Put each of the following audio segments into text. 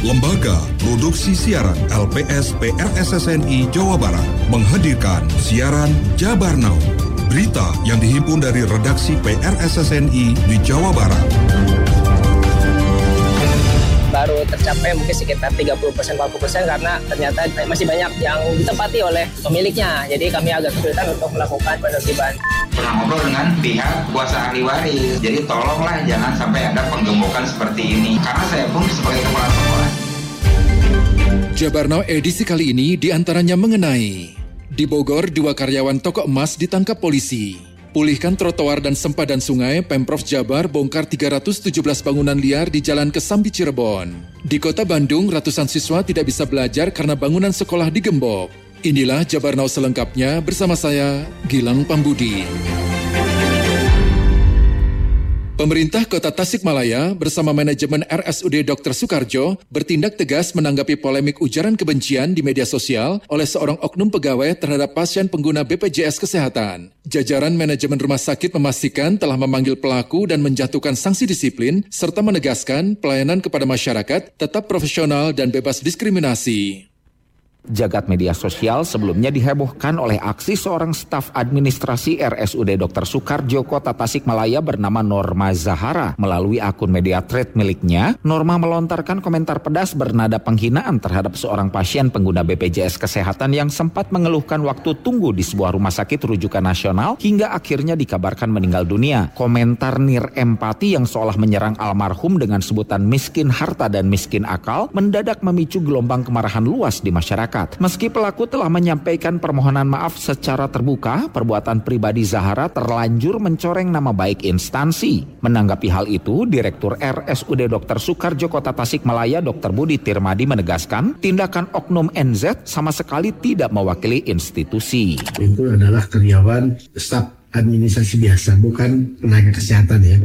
Lembaga Produksi Siaran LPS PRSSNI Jawa Barat menghadirkan siaran Jabar Now. Berita yang dihimpun dari redaksi PRSSNI di Jawa Barat. Baru tercapai mungkin sekitar 30%-40% karena ternyata masih banyak yang ditempati oleh pemiliknya. Jadi kami agak kesulitan untuk melakukan penertiban. Pernah ngobrol dengan pihak kuasa ahli waris. Jadi tolonglah jangan sampai ada penggembokan seperti ini. Karena saya pun sebagai kepala sekolah. Jabar Now edisi kali ini diantaranya mengenai di Bogor, 2 karyawan toko emas ditangkap polisi. Pulihkan trotoar dan sempadan sungai, Pemprov Jabar bongkar 317 bangunan liar di Jalan Kesambi Cirebon. Di Kota Bandung, ratusan siswa tidak bisa belajar karena bangunan sekolah digembok. Inilah Jabar Now selengkapnya bersama saya, Gilang Pambudi. Pemerintah Kota Tasikmalaya bersama manajemen RSUD Dr. Soekarjo bertindak tegas menanggapi polemik ujaran kebencian di media sosial oleh seorang oknum pegawai terhadap pasien pengguna BPJS Kesehatan. Jajaran manajemen rumah sakit memastikan telah memanggil pelaku dan menjatuhkan sanksi disiplin serta menegaskan pelayanan kepada masyarakat tetap profesional dan bebas diskriminasi. Jagat media sosial sebelumnya dihebohkan oleh aksi seorang staf administrasi RSUD Dr. Soekarjo Kota Tasikmalaya bernama Norma Zahara. Melalui akun media thread miliknya, Norma melontarkan komentar pedas bernada penghinaan terhadap seorang pasien pengguna BPJS Kesehatan yang sempat mengeluhkan waktu tunggu di sebuah rumah sakit rujukan nasional hingga akhirnya dikabarkan meninggal dunia. Komentar nirempati yang seolah menyerang almarhum dengan sebutan miskin harta dan miskin akal mendadak memicu gelombang kemarahan luas di masyarakat. Meski pelaku telah menyampaikan permohonan maaf secara terbuka, perbuatan pribadi Zahara terlanjur mencoreng nama baik instansi. Menanggapi hal itu, Direktur RSUD Dr. Soekarjo Kota Tasikmalaya Dr. Budi Tirmadi menegaskan, tindakan oknum NZ sama sekali tidak mewakili institusi. Itu adalah karyawan staf administrasi biasa, bukan tenaga kesehatan ya.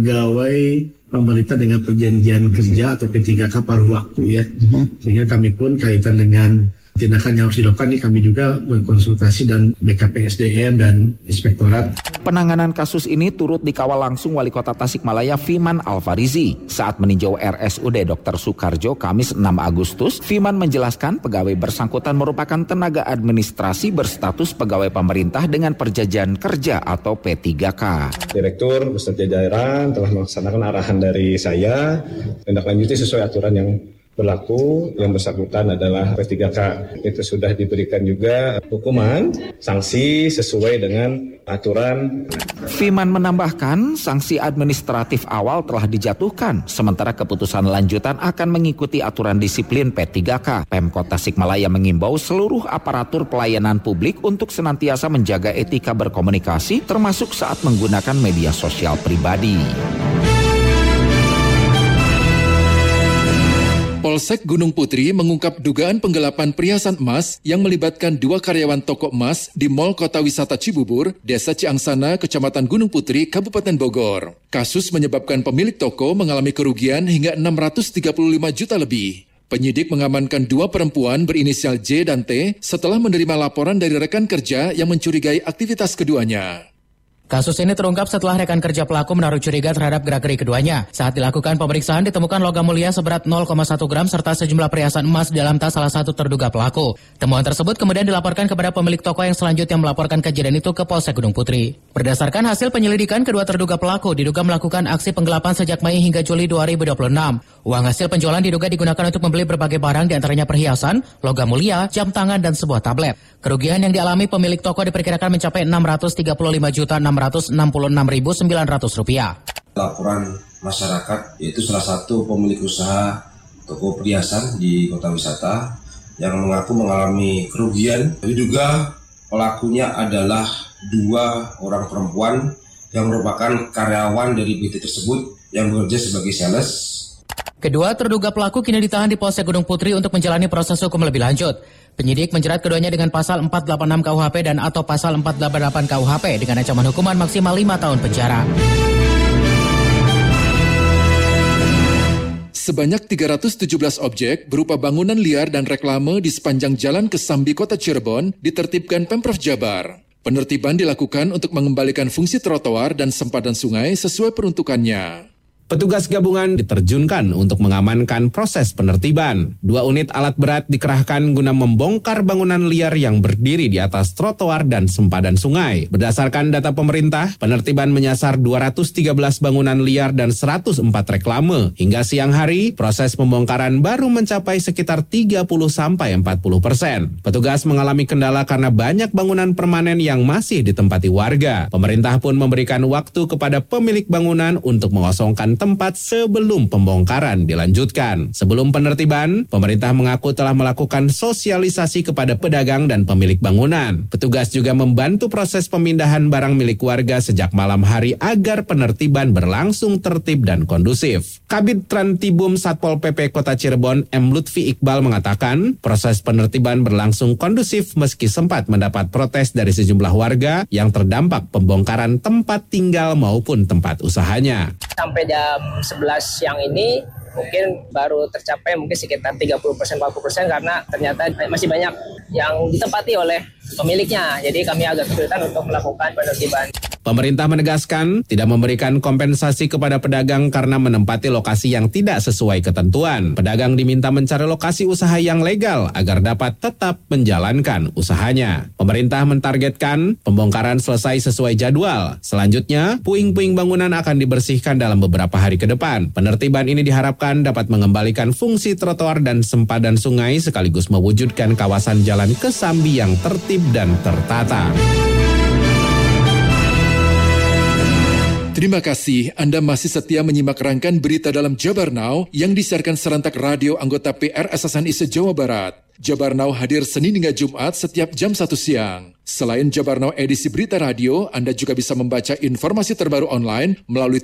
Pegawai pemerintah dengan perjanjian kerja atau P3K paruh waktu ya. Sehingga kami pun kaitan dengan tindakan yang harus dilakukan ini kami juga berkonsultasi dan BKP SDM dan Inspektorat. Penanganan kasus ini turut dikawal langsung Wali Kota Tasikmalaya Fiman Alfarizi. Saat meninjau RSUD Dr. Soekarjo Kamis 6 Agustus, Fiman menjelaskan pegawai bersangkutan merupakan tenaga administrasi berstatus pegawai pemerintah dengan perjanjian kerja atau P3K. Direktur beserta jajaran telah melaksanakan arahan dari saya, tindak lanjuti sesuai aturan yang berlaku. Yang bersangkutan adalah P3K. Itu sudah diberikan juga hukuman, sanksi sesuai dengan aturan. Fiman menambahkan, sanksi administratif awal telah dijatuhkan, sementara keputusan lanjutan akan mengikuti aturan disiplin P3K. Pemkot Tasikmalaya mengimbau seluruh aparatur pelayanan publik untuk senantiasa menjaga etika berkomunikasi, termasuk saat menggunakan media sosial pribadi. Polsek Gunung Putri mengungkap dugaan penggelapan perhiasan emas yang melibatkan 2 karyawan toko emas di Mall Kota Wisata Cibubur, Desa Ciangsana, Kecamatan Gunung Putri, Kabupaten Bogor. Kasus menyebabkan pemilik toko mengalami kerugian hingga 635 juta lebih. Penyidik mengamankan 2 perempuan berinisial J dan T setelah menerima laporan dari rekan kerja yang mencurigai aktivitas keduanya. Kasus ini terungkap setelah rekan kerja pelaku menaruh curiga terhadap gerak-gerik keduanya. Saat dilakukan pemeriksaan ditemukan logam mulia seberat 0,1 gram serta sejumlah perhiasan emas dalam tas salah satu terduga pelaku. Temuan tersebut kemudian dilaporkan kepada pemilik toko yang selanjutnya melaporkan kejadian itu ke Polsek Gunung Putri. Berdasarkan hasil penyelidikan, kedua terduga pelaku diduga melakukan aksi penggelapan sejak Mei hingga Juli 2026. Uang hasil penjualan diduga digunakan untuk membeli berbagai barang, diantaranya perhiasan, logam mulia, jam tangan, dan sebuah tablet. Kerugian yang dialami pemilik toko diperkirakan mencapai Rp635.666.900. Laporan masyarakat, yaitu salah satu pemilik usaha toko perhiasan di Kota Wisata yang mengaku mengalami kerugian. Diduga pelakunya adalah 2 orang perempuan yang merupakan karyawan dari PT tersebut yang bekerja sebagai sales. Kedua terduga pelaku kini ditahan di Polsek Gunung Putri untuk menjalani proses hukum lebih lanjut. Penyidik menjerat keduanya dengan pasal 486 KUHP dan atau pasal 488 KUHP dengan ancaman hukuman maksimal 5 tahun penjara. Sebanyak 317 objek berupa bangunan liar dan reklame di sepanjang Jalan Kesambi Kota Cirebon ditertibkan Pemprov Jabar. Penertiban dilakukan untuk mengembalikan fungsi trotoar dan sempadan sungai sesuai peruntukannya. Petugas gabungan diterjunkan untuk mengamankan proses penertiban. 2 unit alat berat dikerahkan guna membongkar bangunan liar yang berdiri di atas trotoar dan sempadan sungai. Berdasarkan data pemerintah, penertiban menyasar 213 bangunan liar dan 104 reklame. Hingga siang hari, proses pembongkaran baru mencapai sekitar 30-40%. Petugas mengalami kendala karena banyak bangunan permanen yang masih ditempati warga. Pemerintah pun memberikan waktu kepada pemilik bangunan untuk mengosongkan tempat sebelum pembongkaran dilanjutkan. Sebelum penertiban, pemerintah mengaku telah melakukan sosialisasi kepada pedagang dan pemilik bangunan. Petugas juga membantu proses pemindahan barang milik warga sejak malam hari agar penertiban berlangsung tertib dan kondusif. Kabid Trantibum Satpol PP Kota Cirebon, M. Lutfi Iqbal mengatakan, proses penertiban berlangsung kondusif meski sempat mendapat protes dari sejumlah warga yang terdampak pembongkaran tempat tinggal maupun tempat usahanya. Sampai jam 11 siang ini mungkin baru tercapai mungkin sekitar 30-40% karena ternyata masih banyak yang ditempati oleh pemiliknya. Jadi kami agak kesulitan untuk melakukan penertiban. Pemerintah menegaskan tidak memberikan kompensasi kepada pedagang karena menempati lokasi yang tidak sesuai ketentuan. Pedagang diminta mencari lokasi usaha yang legal agar dapat tetap menjalankan usahanya. Pemerintah mentargetkan pembongkaran selesai sesuai jadwal. Selanjutnya, puing-puing bangunan akan dibersihkan dalam beberapa hari ke depan. Penertiban ini diharapkan dapat mengembalikan fungsi trotoar dan sempadan sungai sekaligus mewujudkan kawasan jalan Kesambi yang tertib dan tertata. Terima kasih Anda masih setia menyimak rangkaian berita dalam Jabar Now yang disiarkan serentak radio anggota PRSSNI se-Jawa Barat. Jabar Now hadir Senin hingga Jumat setiap jam 1 siang. Selain Jabar Now edisi berita radio, Anda juga bisa membaca informasi terbaru online melalui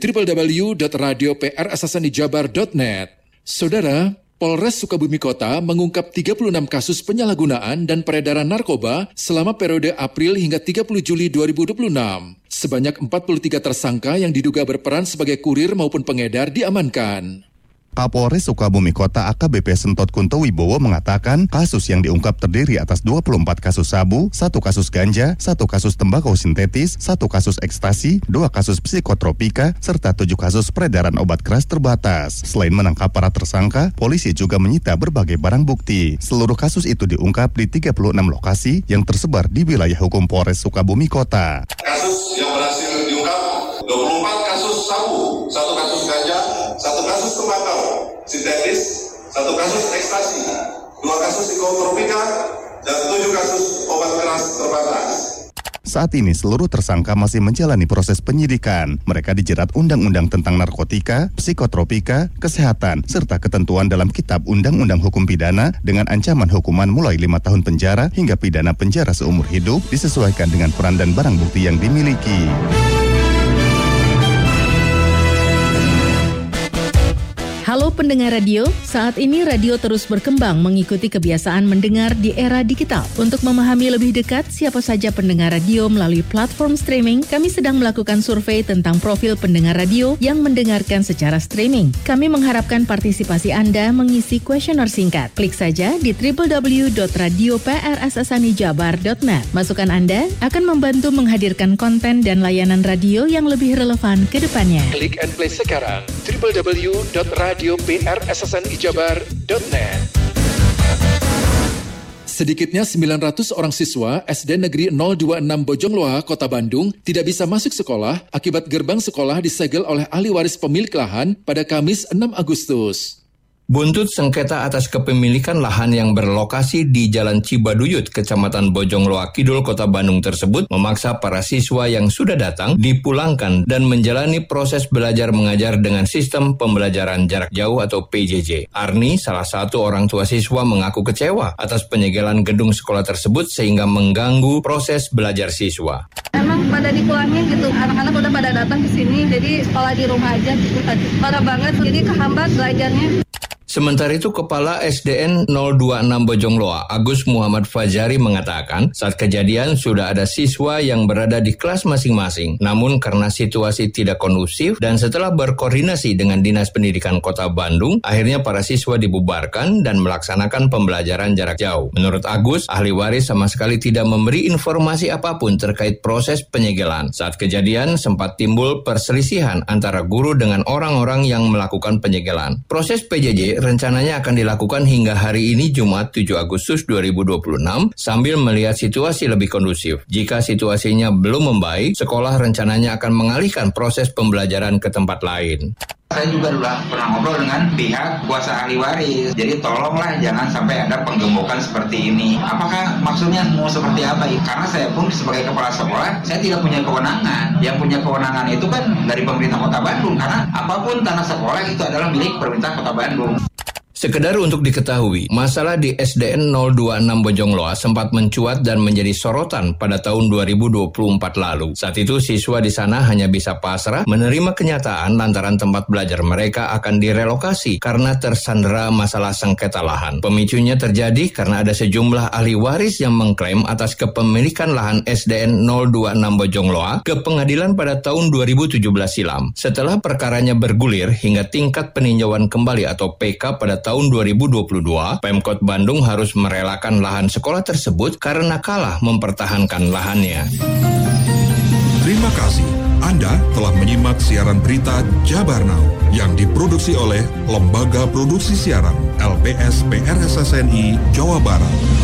www.radioprssnijabar.net. Saudara, Polres Sukabumi Kota mengungkap 36 kasus penyalahgunaan dan peredaran narkoba selama periode April hingga 30 Juli 2026. Sebanyak 43 tersangka yang diduga berperan sebagai kurir maupun pengedar diamankan. Kapolres Sukabumi Kota AKBP Sentot Kunto Wibowo mengatakan kasus yang diungkap terdiri atas 24 kasus sabu, 1 kasus ganja, 1 kasus tembakau sintetis, 1 kasus ekstasi, 2 kasus psikotropika, serta 7 kasus peredaran obat keras terbatas. Selain menangkap para tersangka, polisi juga menyita berbagai barang bukti. Seluruh kasus itu diungkap di 36 lokasi yang tersebar di wilayah hukum Polres Sukabumi Kota. Kasus yang berhasil diungkap 24 kasus sabu, 1 kasus ganja, 1 kasus tembakau sintetis, 1 kasus ekstasi, 2 kasus psikotropika, dan 7 kasus obat keras terbatas. Saat ini seluruh tersangka masih menjalani proses penyidikan. Mereka dijerat undang-undang tentang narkotika, psikotropika, kesehatan, serta ketentuan dalam Kitab Undang-Undang Hukum Pidana dengan ancaman hukuman mulai 5 tahun penjara hingga pidana penjara seumur hidup disesuaikan dengan peran dan barang bukti yang dimiliki. Halo pendengar radio, saat ini radio terus berkembang mengikuti kebiasaan mendengar di era digital. Untuk memahami lebih dekat siapa saja pendengar radio melalui platform streaming, kami sedang melakukan survei tentang profil pendengar radio yang mendengarkan secara streaming. Kami mengharapkan partisipasi Anda mengisi kuesioner singkat. Klik saja di www.radioprssnijabar.net. Masukan Anda akan membantu menghadirkan konten dan layanan radio yang lebih relevan ke depannya. Klik and play sekarang www.radioprssnijabar.net. Sedikitnya 900 orang siswa SD Negeri 026 Bojongloa, Kota Bandung tidak bisa masuk sekolah akibat gerbang sekolah disegel oleh ahli waris pemilik lahan pada Kamis 6 Agustus. Buntut sengketa atas kepemilikan lahan yang berlokasi di Jalan Cibaduyut, Kecamatan Bojongloa Kidul, Kota Bandung tersebut memaksa para siswa yang sudah datang dipulangkan dan menjalani proses belajar mengajar dengan sistem pembelajaran jarak jauh atau PJJ. Arni, salah satu orang tua siswa, mengaku kecewa atas penyegelan gedung sekolah tersebut sehingga mengganggu proses belajar siswa. Emang pada dipulangin gitu, anak-anak udah pada datang ke sini, jadi sekolah di rumah aja gitu tadi. Parah banget, jadi kehambat belajarnya. Sementara itu, Kepala SDN 026 Bojongloa, Agus Muhammad Fajari mengatakan, saat kejadian sudah ada siswa yang berada di kelas masing-masing. Namun karena situasi tidak kondusif dan setelah berkoordinasi dengan Dinas Pendidikan Kota Bandung, akhirnya para siswa dibubarkan dan melaksanakan pembelajaran jarak jauh. Menurut Agus, ahli waris sama sekali tidak memberi informasi apapun terkait proses penyegelan. Saat kejadian sempat timbul perselisihan antara guru dengan orang-orang yang melakukan penyegelan. Proses PJJ rencananya akan dilakukan hingga hari ini Jumat 7 Agustus 2026 sambil melihat situasi lebih kondusif. Jika situasinya belum membaik, sekolah rencananya akan mengalihkan proses pembelajaran ke tempat lain. Saya juga pernah ngobrol dengan pihak kuasa ahli waris. Jadi tolonglah jangan sampai ada penggembokan seperti ini. Apakah maksudnya mau seperti apa? Karena saya pun sebagai kepala sekolah, saya tidak punya kewenangan. Yang punya kewenangan itu kan dari pemerintah Kota Bandung. Karena apapun tanah sekolah itu adalah milik pemerintah Kota Bandung. Sekedar untuk diketahui, masalah di SDN 026 Bojongloa sempat mencuat dan menjadi sorotan pada tahun 2024 lalu. Saat itu siswa di sana hanya bisa pasrah menerima kenyataan lantaran tempat belajar mereka akan direlokasi karena tersandera masalah sengketa lahan. Pemicunya terjadi karena ada sejumlah ahli waris yang mengklaim atas kepemilikan lahan SDN 026 Bojongloa ke pengadilan pada tahun 2017 silam. Setelah perkaranya bergulir hingga tingkat peninjauan kembali atau PK pada tahun 2022, Pemkot Bandung harus merelakan lahan sekolah tersebut karena kalah mempertahankan lahannya. Terima kasih. Anda telah menyimak siaran berita Jabar Now yang diproduksi oleh Lembaga Produksi Siaran LPS PRSSNI Jawa Barat.